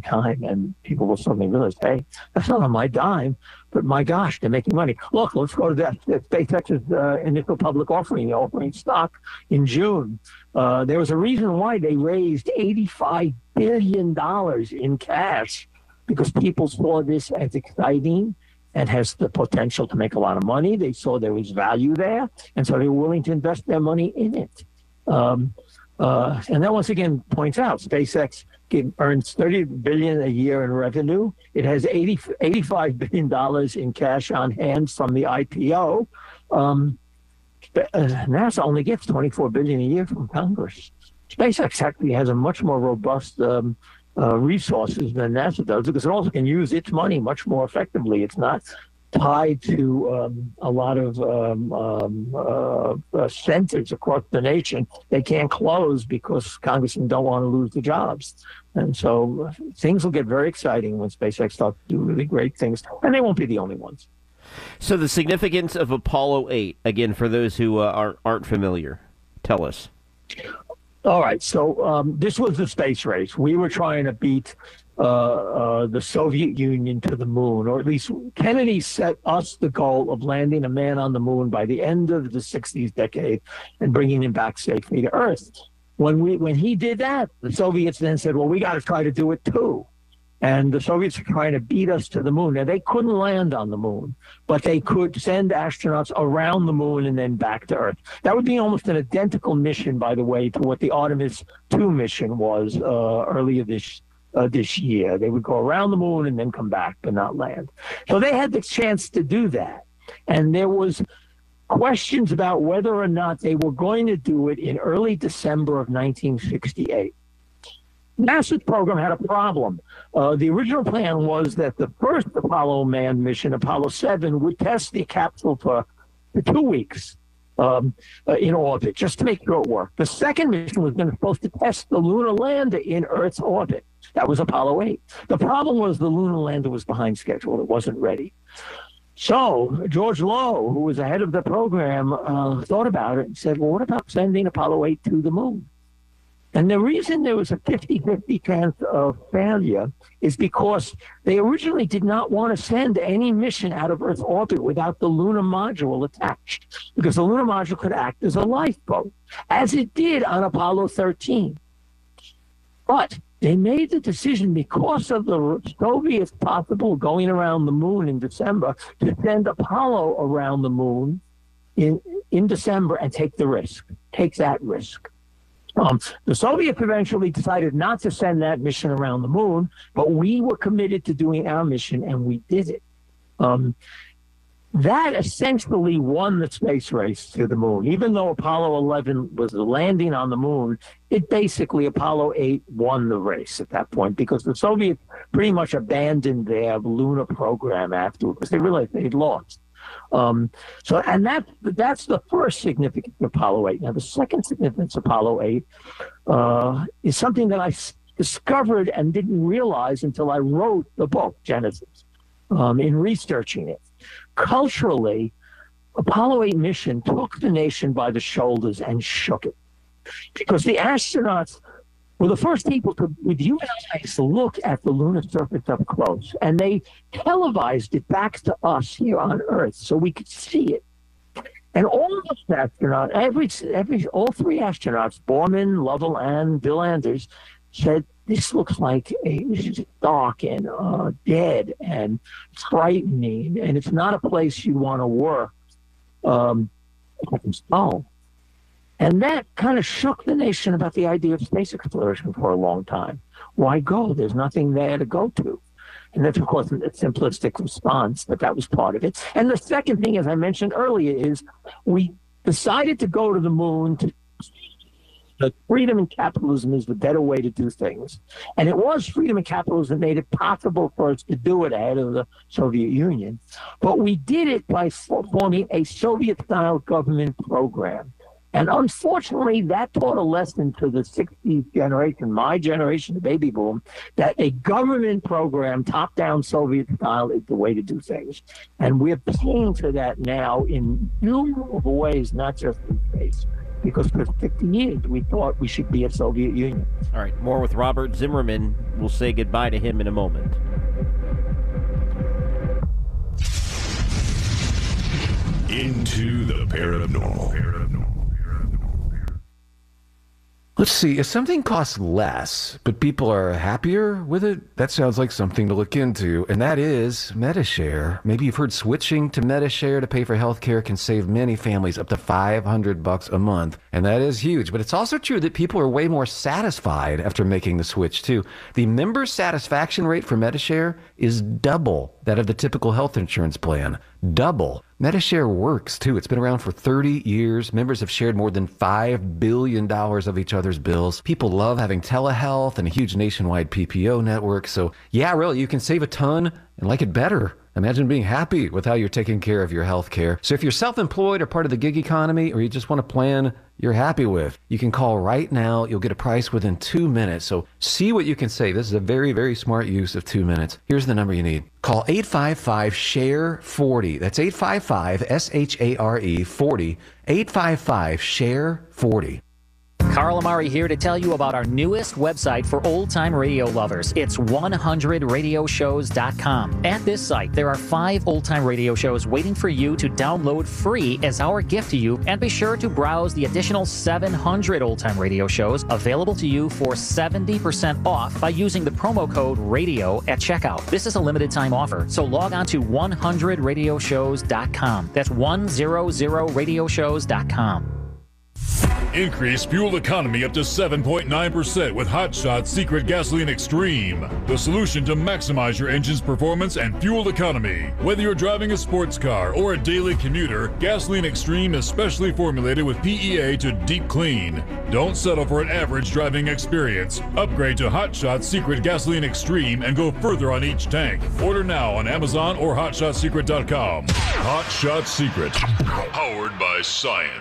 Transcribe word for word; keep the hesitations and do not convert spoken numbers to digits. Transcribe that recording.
time, and people will suddenly realize, hey, that's not on my dime, but my gosh, they're making money. Look, let's go to that, that SpaceX's uh, initial public offering, the offering stock in June. Uh, there was a reason why they raised eighty-five billion dollars in cash, because people saw this as exciting and has the potential to make a lot of money. They saw there was value there, and so they were willing to invest their money in it. Um, uh, and that once again points out SpaceX give, earns thirty billion dollars a year in revenue. It has eighty, eighty-five billion dollars in cash on hand from the I P O. Um, NASA only gets twenty-four billion dollars a year from Congress. SpaceX actually has a much more robust um, uh, resources than NASA does, because it also can use its money much more effectively. It's not tied to um, a lot of um, um, uh, uh, centers across the nation. They can't close because congressmen don't want to lose the jobs. And so uh, things will get very exciting when SpaceX starts to do really great things, and they won't be the only ones. So the significance of Apollo eight, again, for those who uh, aren't, aren't familiar, tell us. All right. So um, this was the space race. We were trying to beat uh, uh, the Soviet Union to the moon, or at least Kennedy set us the goal of landing a man on the moon by the end of the sixties decade and bringing him back safely to Earth. When we when he did that, the Soviets then said, well, we got to try to do it too. And the Soviets are trying to beat us to the moon. Now, they couldn't land on the moon, but they could send astronauts around the moon and then back to Earth. That would be almost an identical mission, by the way, to what the Artemis two mission was uh, earlier this uh, this year. They would go around the moon and then come back, but not land. So they had the chance to do that. And there was questions about whether or not they were going to do it in early December of nineteen sixty-eight. NASA's program had a problem. Uh, the original plan was that the first Apollo manned mission, Apollo seven, would test the capsule for, for two weeks um, uh, in orbit, just to make sure it worked. The second mission was supposed to test the lunar lander in Earth's orbit. That was Apollo eight. The problem was the lunar lander was behind schedule. It wasn't ready. So George Low, who was the head of the program, uh, thought about it and said, well, what about sending Apollo eight to the moon? And the reason there was a fifty-fifty chance of failure is because they originally did not want to send any mission out of Earth's orbit without the lunar module attached, because the lunar module could act as a lifeboat, as it did on Apollo thirteen. But they made the decision, because of the Soviets possible going around the moon in December, to send Apollo around the moon in, in December and take the risk, take that risk. Um, the Soviets eventually decided not to send that mission around the moon, but we were committed to doing our mission, and we did it. Um, that essentially won the space race to the moon. Even though Apollo eleven was the landing on the moon, it basically, Apollo eight won the race at that point, because the Soviets pretty much abandoned their lunar program afterwards, because they realized they'd lost. Um, so, and that that's the first significance of Apollo eight. Now, the second significance of Apollo eight uh, is something that I s- discovered and didn't realize until I wrote the book, Genesis, um, in researching it. Culturally, Apollo eight mission took the nation by the shoulders and shook it, because the astronauts were the first people to, with human eyes, to look at the lunar surface up close. And they televised it back to us here on Earth so we could see it. And all of the astronauts, every, every, all three astronauts, Borman, Lovell, and Bill Anders, said, this looks like a, this is dark and uh, dead and frightening, and it's not a place you want to work. Um, oh. And that kind of shook the nation about the idea of space exploration for a long time. Why go? There's nothing there to go to. And that's, of course, a simplistic response, but that was part of it. And the second thing, as I mentioned earlier, is we decided to go to the moon. To, that freedom and capitalism is the better way to do things. And it was freedom and capitalism that made it possible for us to do it ahead of the Soviet Union. But we did it by forming a Soviet-style government program. And unfortunately, that taught a lesson to the sixties generation, my generation, the baby boom, that a government program, top-down Soviet style, is the way to do things. And we're paying for that now in numerous ways, not just in space. because for fifty years we thought we should be a Soviet Union. All right, more with Robert Zimmerman. We'll say goodbye to him in a moment. Into the paranormal. Let's see, if something costs less, but people are happier with it, that sounds like something to look into, and that is Medi-Share. Maybe you've heard switching to Medi-Share to pay for healthcare can save many families up to five hundred bucks a month, and that is huge. But it's also true that people are way more satisfied after making the switch, too. The member satisfaction rate for Medi-Share is double that of the typical health insurance plan. Double. Medi-Share works, too. It's been around for thirty years. Members have shared more than five billion dollars of each other's bills. People love having telehealth and a huge nationwide P P O network. So, yeah, really, you can save a ton and like it better. Imagine being happy with how you're taking care of your health care. So if you're self-employed or part of the gig economy, or you just want a plan you're happy with, you can call right now. You'll get a price within two minutes. So see what you can save. This is a very, very smart use of two minutes. Here's the number you need. Call eight five five, S H A R E, forty. That's eight five five, S H A R E, forty. eight five five, S H A R E, forty. Carl Amari here to tell you about our newest website for old-time radio lovers. It's one hundred radio shows dot com. At this site, there are five old-time radio shows waiting for you to download free as our gift to you, and be sure to browse the additional seven hundred old-time radio shows available to you for seventy percent off by using the promo code RADIO at checkout. This is a limited-time offer, so log on to one hundred radio shows dot com. That's one hundred radio shows dot com. Increase fuel economy up to seven point nine percent with Hot Shot Secret Gasoline Extreme. The solution to maximize your engine's performance and fuel economy. Whether you're driving a sports car or a daily commuter, Gasoline Extreme is specially formulated with P E A to deep clean. Don't settle for an average driving experience. Upgrade to Hot Shot Secret Gasoline Extreme and go further on each tank. Order now on Amazon or hot shot secret dot com. Hot Shot Secret. Powered by science.